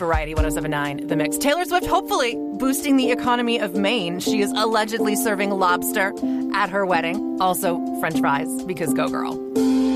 Variety 107.9 The Mix. Taylor Swift hopefully boosting the economy of Maine. She is allegedly serving lobster at her wedding. Also French fries, because go girl.